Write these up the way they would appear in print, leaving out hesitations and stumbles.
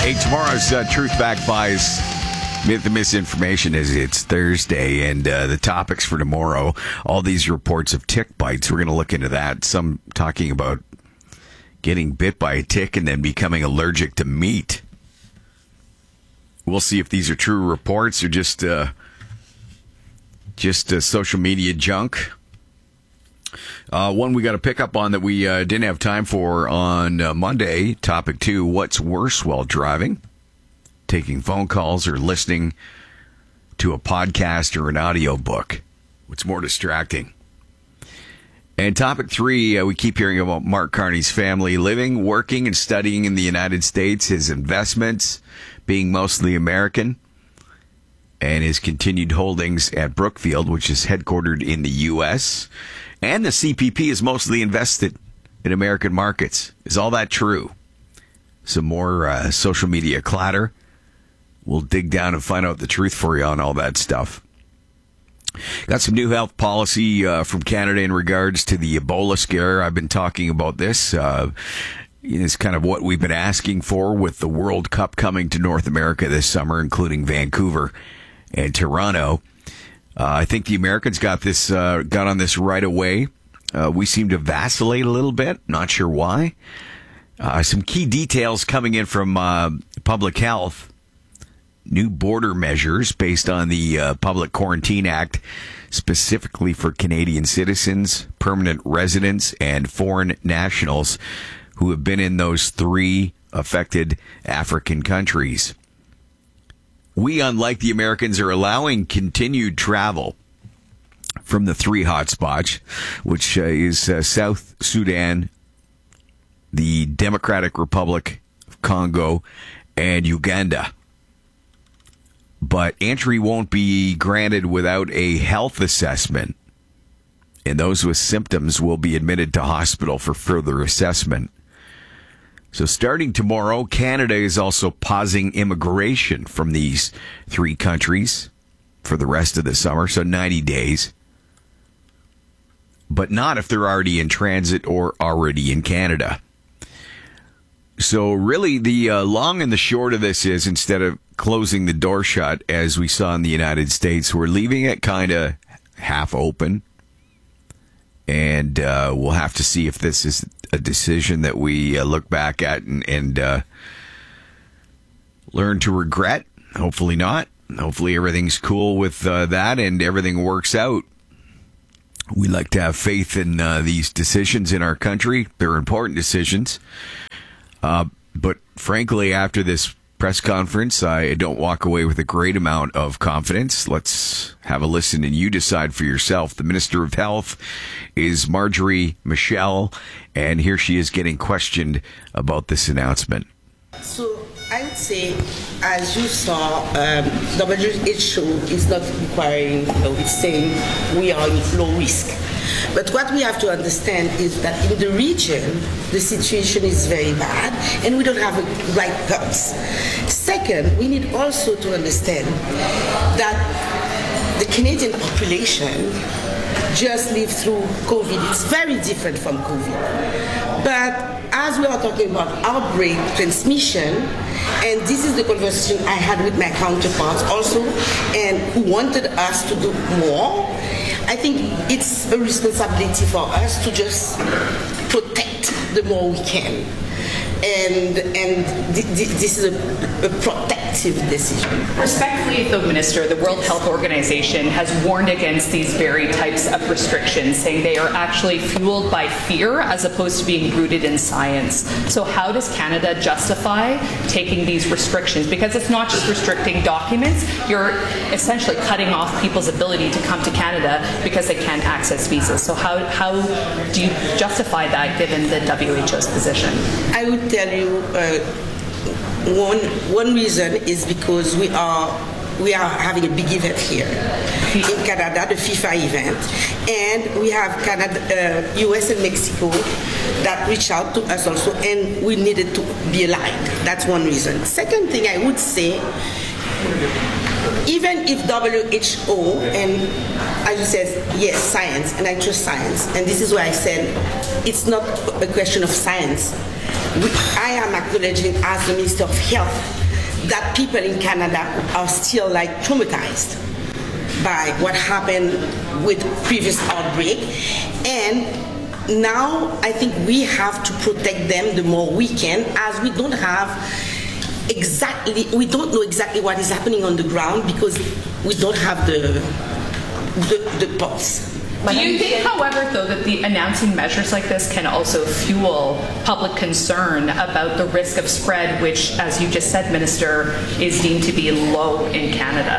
Hey, tomorrow's Truth Back Buys Myth and Misinformation is it's Thursday, and the topics for tomorrow, all these reports of tick bites, we're going to look into that. Some talking about getting bit by a tick and then becoming allergic to meat. We'll see if these are true reports or just social media junk. One we got to pick up on that we didn't have time for on Monday. Topic 2, what's worse while driving? Taking phone calls or listening to a podcast or an audio book. What's more distracting? And topic 3, we keep hearing about Mark Carney's family living, working, and studying in the United States, his investments being mostly American, and his continued holdings at Brookfield, which is headquartered in the U.S., and the CPP is mostly invested in American markets. Is all that true? Some more social media clatter. We'll dig down and find out the truth for you on all that stuff. Got some new health policy from Canada in regards to the Ebola scare. I've been talking about this. It's kind of what we've been asking for with the World Cup coming to North America this summer, including Vancouver and Toronto. I think the Americans got on this right away. We seem to vacillate a little bit. Not sure why. Some key details coming in from Public Health. New border measures based on the Public Quarantine Act, specifically for Canadian citizens, permanent residents, and foreign nationals who have been in those 3 affected African countries. We, unlike the Americans, are allowing continued travel from the 3 hotspots, which is South Sudan, the Democratic Republic of Congo, and Uganda. But entry won't be granted without a health assessment, and those with symptoms will be admitted to hospital for further assessment. So starting tomorrow, Canada is also pausing immigration from these 3 countries for the rest of the summer, so 90 days. But not if they're already in transit or already in Canada. So really the long and the short of this is, instead of closing the door shut as we saw in the United States, we're leaving it kind of half open. And we'll have to see if this is a decision that we look back at and learn to regret. Hopefully not. Hopefully everything's cool with that and everything works out. We like to have faith in these decisions in our country. They're important decisions. But frankly, after this press conference, I don't walk away with a great amount of confidence. Let's have a listen and you decide for yourself. The Minister of Health is Marjorie Michel, and here she is getting questioned about this announcement. So I would say, as you saw, WHO is not requiring, it's saying we are in low risk. But what we have to understand is that in the region, the situation is very bad and we don't have the right pulse. Second, we need also to understand that the Canadian population just lived through COVID. It's very different from COVID. But as we are talking about outbreak transmission, and this is the conversation I had with my counterparts also, and who wanted us to do more, I think it's a responsibility for us to just protect the more we can. And this is a protective decision. Respectfully, though, Minister, the World Health Organization has warned against these very types of restrictions, saying they are actually fueled by fear as opposed to being rooted in science. So how does Canada justify taking these restrictions? Because it's not just restricting documents, you're essentially cutting off people's ability to come to Canada because they can't access visas. So how do you justify that given the WHO's position? I would tell you one reason is because we are having a big event here in Canada, the FIFA event, and we have Canada, US and Mexico that reached out to us also, and we needed to be aligned. That's one reason. Second thing I would say, even if WHO, and as you said, yes, science, and I trust science, and this is why I said it's not a question of science. I am acknowledging as the Minister of Health that people in Canada are still like traumatized by what happened with previous outbreak, and now I think we have to protect them the more we can, as we don't know exactly what is happening on the ground because we don't have the pulse. Do you think, however, though, that the announcing measures like this can also fuel public concern about the risk of spread, which, as you just said, Minister, is deemed to be low in Canada?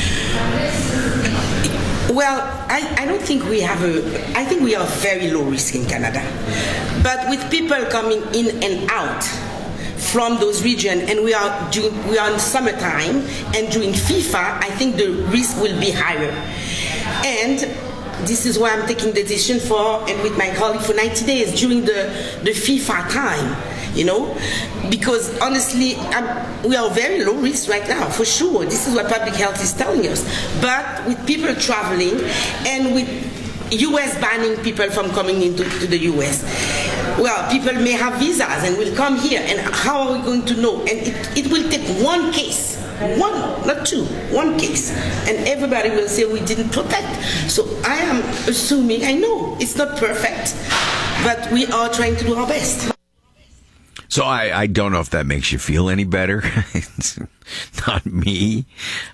Well, I don't think we have I think we are very low risk in Canada. But with people coming in and out from those regions, and we are in summertime and during FIFA, I think the risk will be higher. And this is why I'm taking the decision and with my colleague for 90 days during the FIFA time, because honestly, we are very low risk right now, for sure. This is what public health is telling us. But with people traveling and with U.S. banning people from coming into the U.S., well, people may have visas and will come here, and how are we going to know? And it will take one case. One, not two, one case. And everybody will say we didn't protect. So I am assuming, I know it's not perfect, but we are trying to do our best. So I don't know if that makes you feel any better. It's not me.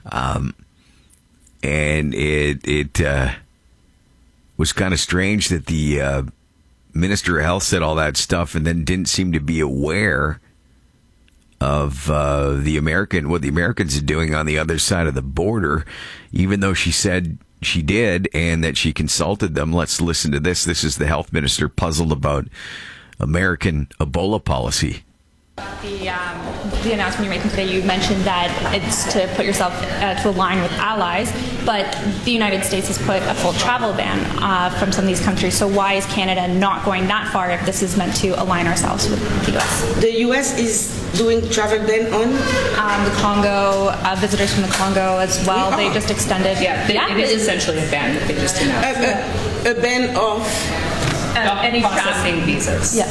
And it was kind of strange that the Minister of Health said all that stuff and then didn't seem to be aware of what the Americans are doing on the other side of the border, even though she said she did and that she consulted them. Let's listen to this. This is the health minister puzzled about American Ebola policy. The announcement you're making today, you mentioned that it's to put yourself to align with allies, but the United States has put a full travel ban from some of these countries. So why is Canada not going that far if this is meant to align ourselves with the U.S.? The U.S. is doing travel ban on? The Congo, visitors from the Congo as well. They just extended. It is essentially a ban that they just announced. A ban of... any processing visas. Yeah.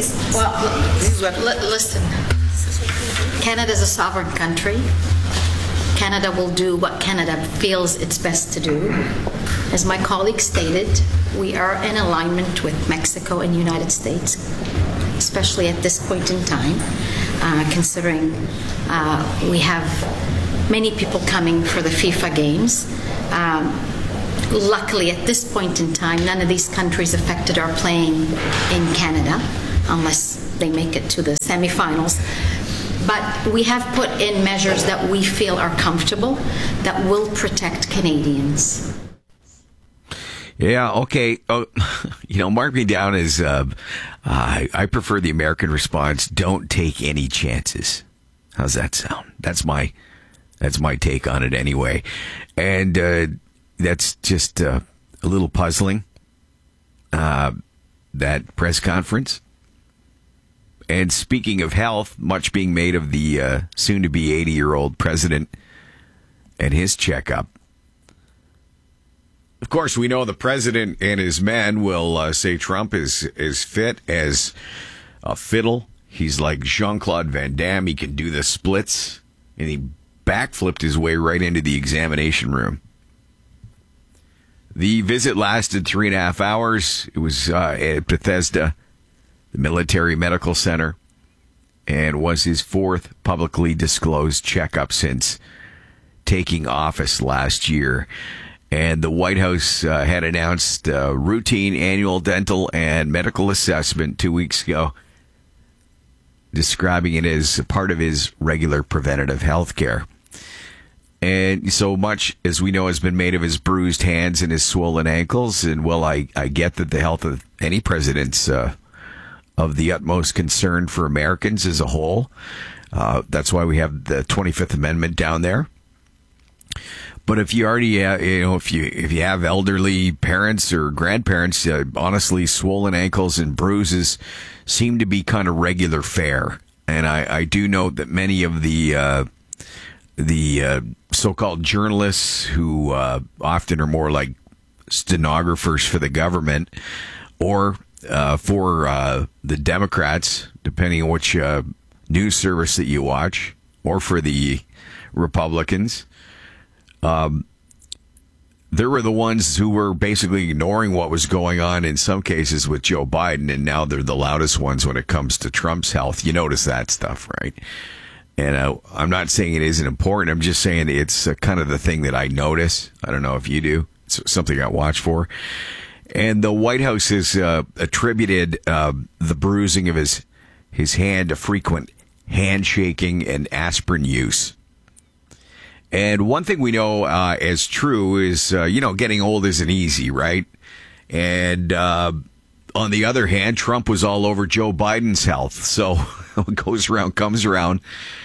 Listen, Canada is a sovereign country. Canada will do what Canada feels it's best to do. As my colleague stated, we are in alignment with Mexico and United States, especially at this point in time, considering we have many people coming for the FIFA games. Luckily, at this point in time, none of these countries affected our playing in Canada, unless they make it to the semifinals. But we have put in measures that we feel are comfortable, that will protect Canadians. Yeah, okay. Mark me down as I prefer the American response. Don't take any chances. How's that sound? That's my take on it anyway. And that's just a little puzzling, that press conference. And speaking of health, much being made of the soon-to-be 80-year-old president and his checkup. Of course, we know the president and his men will say Trump is fit as a fiddle. He's like Jean-Claude Van Damme. He can do the splits. And he backflipped his way right into the examination room. The visit lasted 3.5 hours. It was at Bethesda, the military medical center, and was his fourth publicly disclosed checkup since taking office last year. And the White House had announced a routine annual dental and medical assessment 2 weeks ago, describing it as part of his regular preventative health care. And so much, as we know, has been made of his bruised hands and his swollen ankles. And, well, I get that the health of any president's of the utmost concern for Americans as a whole. That's why we have the 25th Amendment down there. But if you already, if you have elderly parents or grandparents, honestly, swollen ankles and bruises seem to be kind of regular fare. And I do note that many of the so-called journalists who often are more like stenographers for the government or for the Democrats, depending on which news service that you watch, or for the Republicans. There were the ones who were basically ignoring what was going on in some cases with Joe Biden, and now they're the loudest ones when it comes to Trump's health. You notice that stuff, right? And I'm not saying it isn't important. I'm just saying it's kind of the thing that I notice. I don't know if you do. It's something I watch for. And the White House has attributed the bruising of his hand to frequent handshaking and aspirin use. And one thing we know as true is, getting old isn't easy, right? And on the other hand, Trump was all over Joe Biden's health. So what goes around comes around.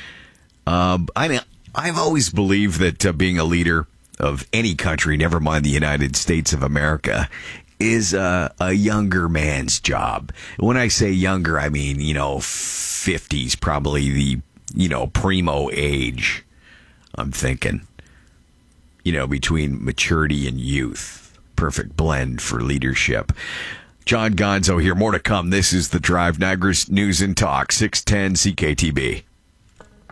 I've always believed that being a leader of any country, never mind the United States of America, is a younger man's job. When I say younger, I mean, 50s, probably the, primo age. I'm thinking, between maturity and youth. Perfect blend for leadership. John Gonzo here. More to come. This is The Drive, Niagara's News and Talk, 610 CKTB.